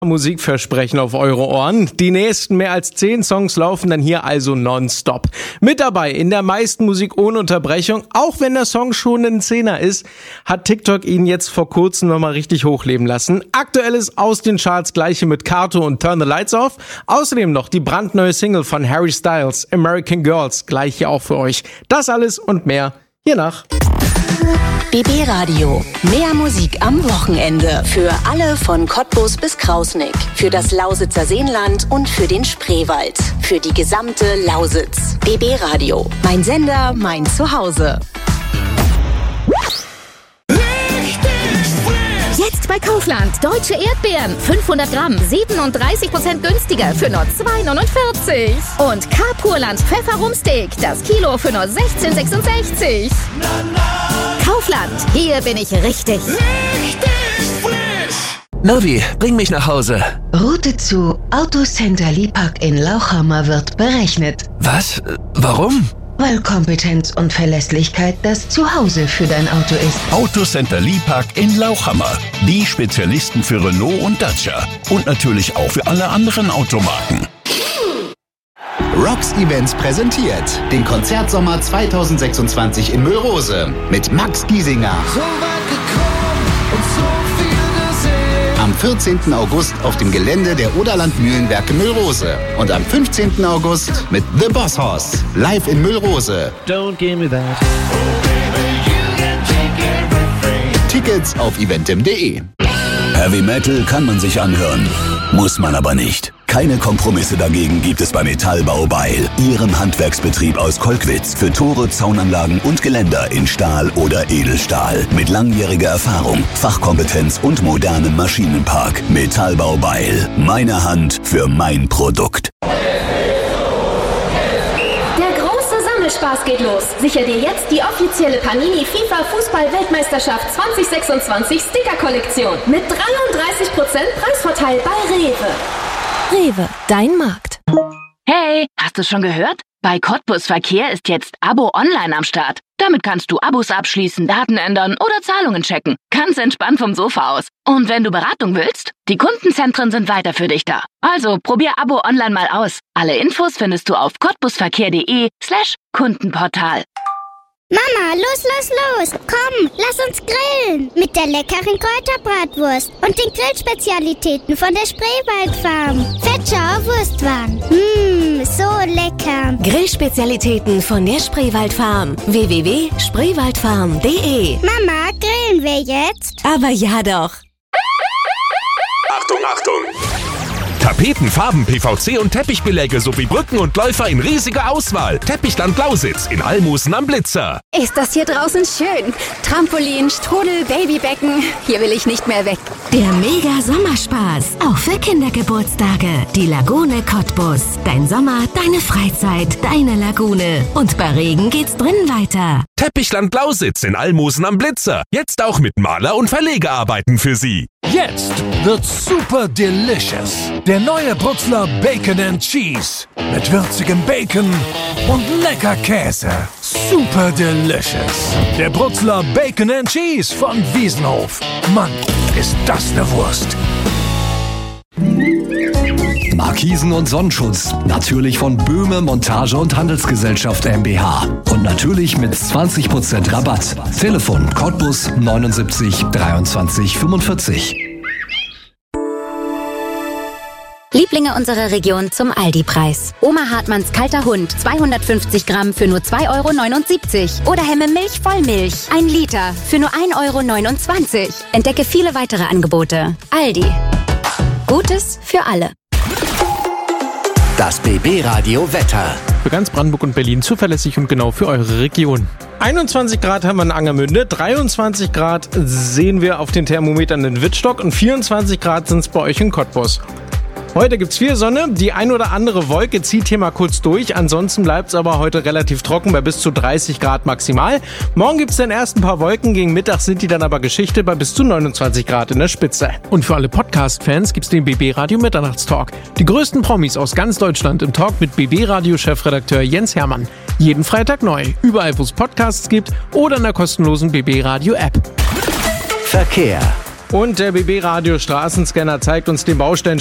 Musikversprechen auf eure Ohren. Die nächsten mehr als 10 Songs laufen dann hier also nonstop. Mit dabei in der meisten Musik ohne Unterbrechung, auch wenn der Song schon ein Zehner ist, hat TikTok ihn jetzt vor kurzem nochmal richtig hochleben lassen. Aktuelles aus den Charts, gleiche mit Kato und Turn the Lights Off. Außerdem noch die brandneue Single von Harry Styles, American Girls, gleich hier auch für euch. Das alles und mehr hier nach BB Radio. Mehr Musik am Wochenende. Für alle von Cottbus bis Krausnick. Für das Lausitzer Seenland und für den Spreewald. Für die gesamte Lausitz. BB Radio. Mein Sender, mein Zuhause. Jetzt bei Kaufland. Deutsche Erdbeeren. 500 Gramm. 37% günstiger für nur 2,49. Und Carpurland Pfefferrumsteak. Das Kilo für nur 16,66. Kaufland. Hier bin ich richtig. Navi, bring mich nach Hause. Route zu Autocenter Lipack in Lauchhammer wird berechnet. Was? Warum? Weil Kompetenz und Verlässlichkeit das Zuhause für dein Auto ist. Autocenter Lipack in Lauchhammer. Die Spezialisten für Renault und Dacia. Und natürlich auch für alle anderen Automarken. Rocks Events präsentiert den Konzertsommer 2026 in Müllrose mit Max Giesinger. So weit gekommen und so viel gesehen. Am 14. August auf dem Gelände der Oderland Mühlenwerke Müllrose. Und am 15. August mit The Boss Hoss live in Müllrose. Don't give me that. Tickets auf eventim.de. Heavy Metal kann man sich anhören, muss man aber nicht. Keine Kompromisse dagegen gibt es bei Metallbau Beil, Ihrem Handwerksbetrieb aus Kolkwitz für Tore, Zaunanlagen und Geländer in Stahl oder Edelstahl. Mit langjähriger Erfahrung, Fachkompetenz und modernem Maschinenpark. Metallbau Beil. Meine Hand für mein Produkt. Spaß geht los. Sicher dir jetzt die offizielle Panini FIFA Fußball-Weltmeisterschaft 2026 Sticker-Kollektion mit 33% Preisvorteil bei Rewe. Rewe, dein Markt. Hey, hast du schon gehört? Bei Cottbus Verkehr ist jetzt Abo Online am Start. Damit kannst du Abos abschließen, Daten ändern oder Zahlungen checken. Ganz entspannt vom Sofa aus. Und wenn du Beratung willst, die Kundenzentren sind weiter für dich da. Also probier Abo Online mal aus. Alle Infos findest du auf cottbusverkehr.de/Kundenportal. Mama, los! Komm, lass uns grillen. Mit der leckeren Kräuterbratwurst und den Grillspezialitäten von der Spreewaldfarm. Fetschauer Wurstwaren. So lecker. Grillspezialitäten von der Spreewaldfarm. www.spreewaldfarm.de. Mama, grillen wir jetzt? Aber ja doch. Achtung! Tapeten, Farben, PVC und Teppichbeläge sowie Brücken und Läufer in riesiger Auswahl. Teppichland Lausitz in Almosen am Blitzer. Ist das hier draußen schön? Trampolin, Strudel, Babybecken. Hier will ich nicht mehr weg. Der Mega-Sommerspaß. Auch für Kindergeburtstage. Die Lagune Cottbus. Dein Sommer, deine Freizeit, deine Lagune. Und bei Regen geht's drinnen weiter. Teppichland Lausitz in Almosen am Blitzer. Jetzt auch mit Maler- und Verlegearbeiten für Sie. Jetzt wird's super delicious. Der neue Brutzler Bacon and Cheese. Mit würzigem Bacon und lecker Käse. Super delicious. Der Brutzler Bacon and Cheese von Wiesenhof. Mann, ist das eine Wurst. Markisen und Sonnenschutz. Natürlich von Böhme Montage und Handelsgesellschaft MBH. Und natürlich mit 20% Rabatt. Telefon Cottbus 79 23 45. Lieblinge unserer Region zum Aldi-Preis. Oma Hartmanns kalter Hund, 250 Gramm für nur 2,79 €. Oder Hemme Milch Vollmilch, 1 Liter für nur 1,29 €. Entdecke viele weitere Angebote. Aldi. Gutes für alle. Das BB Radio Wetter. Für ganz Brandenburg und Berlin zuverlässig und genau für eure Region. 21 Grad haben wir in Angermünde, 23 Grad sehen wir auf den Thermometern in Wittstock und 24 Grad sind es bei euch in Cottbus. Heute gibt's viel Sonne, die ein oder andere Wolke zieht hier mal kurz durch, ansonsten bleibt's aber heute relativ trocken bei bis zu 30 Grad maximal. Morgen gibt's dann erst ein paar Wolken, gegen Mittag sind die dann aber Geschichte bei bis zu 29 Grad in der Spitze. Und für alle Podcast-Fans gibt's den BB Radio Mitternachtstalk. Die größten Promis aus ganz Deutschland im Talk mit BB Radio Chefredakteur Jens Hermann. Jeden Freitag neu, überall wo es Podcasts gibt oder in der kostenlosen BB Radio App. Verkehr. Und der BB Radio Straßenscanner zeigt uns den Baustein